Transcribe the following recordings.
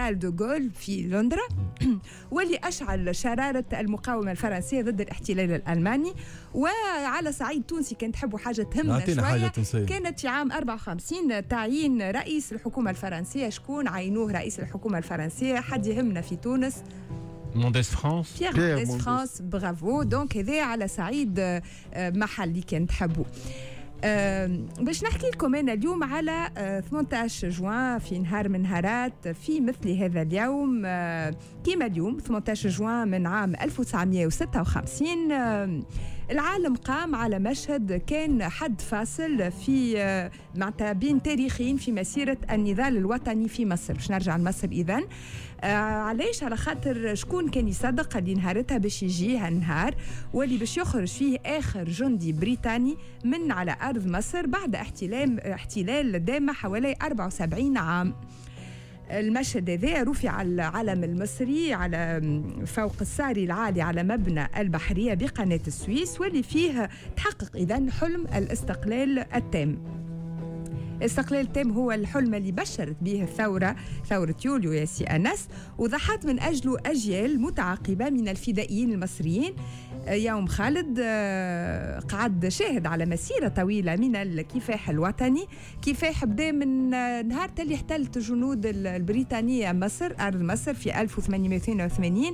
شارل دو غول في لندن واللي أشعل شرارة المقاومة الفرنسية ضد الاحتلال الألماني. وعلى صعيد تونسي كانت تحبوا حاجة تهمنا شوية، كانت في عام 54 تعيين رئيس الحكومة الفرنسية. شكون عينوه رئيس الحكومة الفرنسية؟ حد يهمنا في تونس؟ مونديس فرانس، بيير مونديس فرانس. برافو. دونك هذا على صعيد محلي كان تحبوا. باش نحكي لكم أنا اليوم على 18 جوان في نهار من نهارات في مثل هذا اليوم كيما اليوم 18 جوان من عام 1956 العالم قام على مشهد كان حد فاصل في معناتها بين تاريخين في مسيرة النضال الوطني في مصر. باش نرجع لمصر إذن. علاش؟ على خاطر شكون كان يصدق اللي نهارتها باش يجي هالنهار واللي باش يخرج فيه آخر جندي بريطاني من على أرض مصر بعد احتلال دام حوالي 74 عام. المشهد هذا رفع العلم المصري على فوق الساري العالي على مبنى البحرية بقناة السويس واللي فيه تحقق إذن حلم الاستقلال التام. الاستقلال التام هو الحلم اللي بشرت به ثورة يوليو يا سي أنس، وضحت من أجله أجيال متعاقبة من الفدائيين المصريين. يوم خالد قعد شاهد على مسيرة طويلة من الكفاح الوطني. كفاح بدأ من نهار اللي احتلت جنود البريطانية مصر أرض مصر في 1882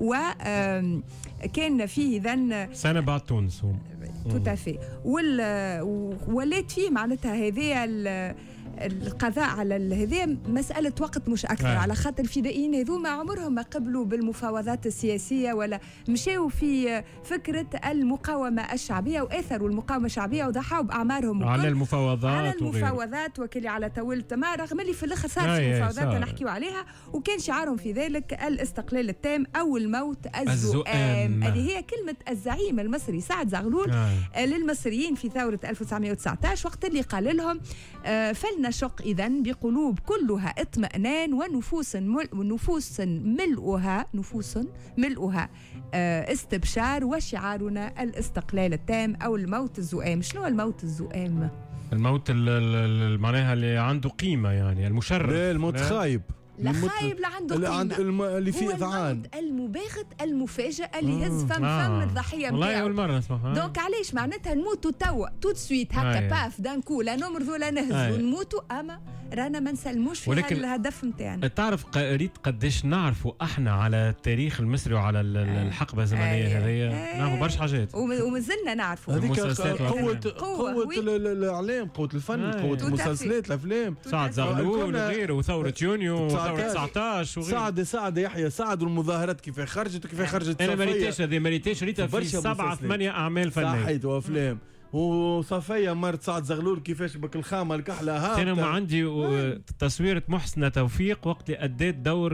وكان فيه إذن سنة بعد تونس توتافي ولات فيه معناتها هذه القضاء على هذه مسألة وقت مش أكثر. على خاطر الفدائيين هذوما عمرهم ما قبلوا بالمفاوضات السياسية ولا مشاو في فكرة المقاومة الشعبية وآثروا المقاومة الشعبية وضحوا بأعمارهم على المفاوضات وكلي على طاولة ما رغم اللي في الآخر صارت مفاوضات نحكيوا عليها وكان شعارهم في ذلك الاستقلال التام أو الموت الزؤام اللي هي كلمة الزعيم المصري سعد زغلول للمصريين في ثورة 1919 وقت اللي قال لهم فلنشق إذن بقلوب كلها اطمئنان ونفوس ملؤها استبشار وشعارنا الاستقلال التام أو الموت الزؤام. شنو الموت الزؤام؟ الموت معناها اللي عنده قيمة يعني المشرف. لا الموت خايب. لا خايب لا عنده قيمة. اللي فيه إذعان المباغت المفاجئ اللي يهز فم الضحية والله أول مرة نسمعها. دونك علاش معناتها نموتوا توا توت سويت هكا باف دانكو لا نمرضوا لا نهزوا نموتوا أما رانا ما نسلموش في الهدف نتاعنا. تعرف قريت قديش نعرفوا احنا على التاريخ المصري وعلى الحقبة الزمنية هذه نعرفوا برشا حاجات ومازلنا نعرفوا. هذيك قوة الإعلام، قوة الفن، قوة المسلسلات، الأفلام. سعد زغلول وغيره وثورة يونيو ثورة 19 وغيره. سعد يحيى سعد والمظاهرات كيف خرجت وكيف خرجت. انا مريتاش ريتها في 7-8 اعمال فنيه صحيت وافلام. وصفية مرت سعد زغلول كيفاش بك الخامة الكحلة ها. انا ما عندي تصويرة محسنة توفيق وقت اللي اديت دور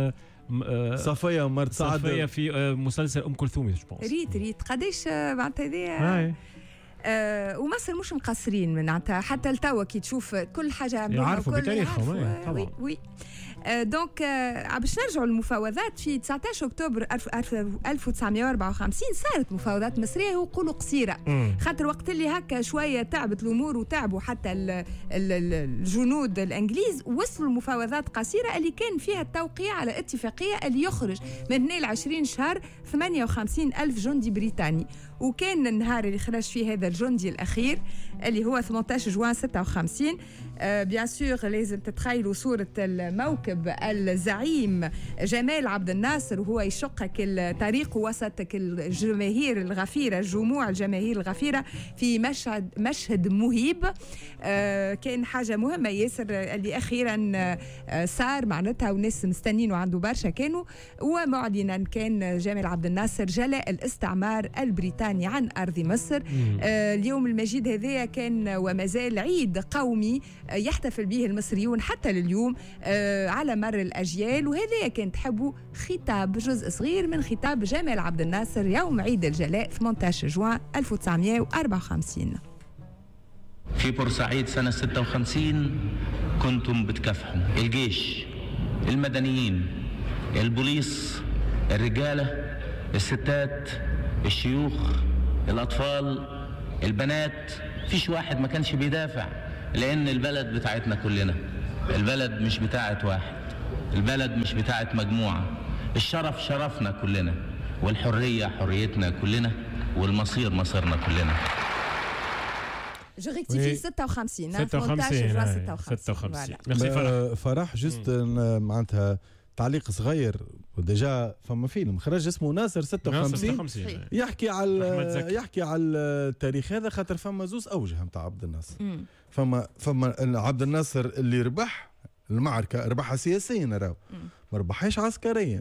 صفية مرت سعد صفية في مسلسل ام كلثوم. ريت قديش معناتها ومصر مش مقصرين معناتها حتى لتوا كي تشوف كل حاجه يعرفوا بتاريخهم طبعا. وي دونك باش نرجعوا للمفاوضات في 19 اكتوبر 1954 صارت مفاوضات مصريه ويقولوا قصيره خاطر وقت اللي هكا شويه تعبت الامور وتعبوا حتى الجنود الانجليز وصلوا المفاوضات قصيره اللي كان فيها التوقيع على اتفاقيه اللي يخرج من هنا ل 20 شهر 58 ألف جندي بريطاني. وكان النهار اللي خرج فيه هذا الجندي الأخير اللي هو 18 جوان 56. بيان سور لازم تتخيلوا صورة الموكب الزعيم جمال عبد الناصر وهو يشقك الطريق وسط الجماهير الغفيرة الجموع الجماهير الغفيرة في مشهد مهيب. كان حاجة مهمة ياسر اللي أخيرا صار معناتها والناس مستنين وعنده برشا كانوا ومعلنا كان جمال عبد الناصر جلاء الاستعمار البريطاني عن أرض مصر. اليوم المجيد هذا كان وما زال عيد قومي يحتفل به المصريون حتى لليوم على مر الأجيال. وهذا كان تحبوا ختاب جزء صغير من ختاب جمال عبد الناصر يوم عيد الجلاء 18 جوان 1954. في بورسعيد سنة 56 كنتم بتكافحوا الجيش، المدنيين، البوليس، الرجالة، الستات، الشيوخ، الأطفال، البنات. فيش واحد ما كانش بيدافع لأن البلد بتاعتنا كلنا، البلد مش بتاعت واحد. البلد مش بتاعت مجموعة، الشرف شرفنا كلنا، والحرية حريتنا كلنا، والمصير مصيرنا كلنا. جو ريكتيفي 56 56 ميرسي فرح جست معناتها تعليق صغير. وديجا فما فيلم خرج اسمه ناصر 56 يحكي على التاريخ هذا، خاطر فما زوز اوجه نتاع عبد الناصر. فما عبد الناصر اللي ربح المعركه ربحها سياسيا، راهو ما ربحهاش عسكريا.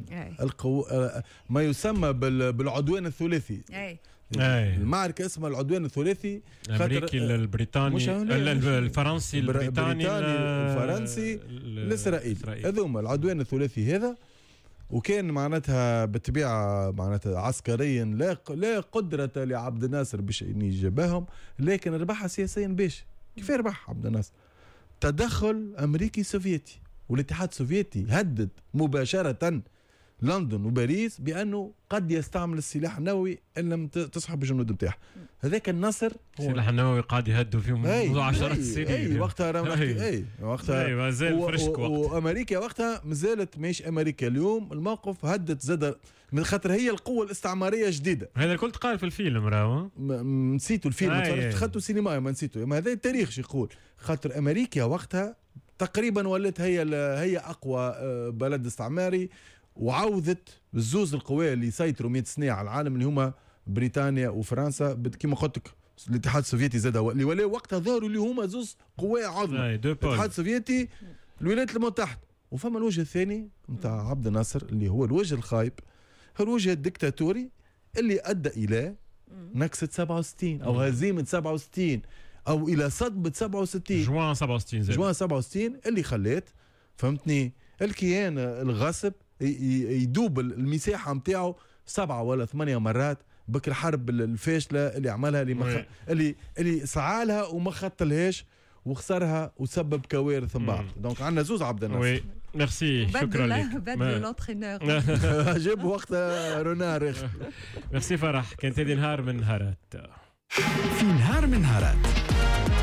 ما يسمى بالعدوان الثلاثي. المعركة اسمها العدوان الثلاثي، الامريكي البريطاني الفرنسي البريطاني الفرنسي الاسرائيلي، هذوما العدوان الثلاثي هذا. وكان معناتها بالطبيعة معناتها عسكريا لا قدرة لعبد الناصر باش يجابهم، لكن ربحها سياسيا. باش كيف ربح عبد الناصر؟ تدخل امريكي سوفيتي، والاتحاد السوفيتي هدد مباشرة لندن وباريس بانه قد يستعمل السلاح النووي ان لم تسحب الجنود نتاعه. هذاك النصر السلاح النووي قاعد يهدوا فيهم منذ 10 سنين. وقتها وقتها مازال فرشك وقت. وامريكا وقتها مازالت مش امريكا اليوم. الموقف هدت زاد من خاطر هي القوه الاستعماريه جديده. هذا الكل تقال في الفيلم راهو. نسيتوا الفيلم دخلتوا سينما ما نسيتوا. ما هذا التاريخ شو يقول. خاطر امريكا وقتها تقريبا ولات هي اقوى بلد استعماري، وعوضت الزوز القوى اللي سيطروا 100 سنه على العالم اللي هما بريطانيا وفرنسا. كما قلت لك الاتحاد السوفيتي زاد اللي ولاو وقتها ظهروا اللي هما زوز قوى عظمى، الاتحاد السوفيتي الولايات المتحده. وفما الوجه الثاني نتاع عبد الناصر اللي هو الوجه الخايب، هو الوجه الدكتاتوري اللي ادى الى نكسه 67 او هزيمه 67 او الى صدمه 67 جوان 67 اللي خلات فهمتني الكيان الغاصب يدوب المساحه نتاعو 7 ولا 8 مرات بك الحرب الفاشله اللي عملها اللي سعالها وما خطلهاش وخسرها وسبب كوارث من بعد. دونك عندنا زوز عبد الناصر. وي ميرسي، شكرا لك. بدل لونترينور جاب وقت رونار. ميرسي فرح. كانت هذه نهار من نهارات. في نهار من نهارات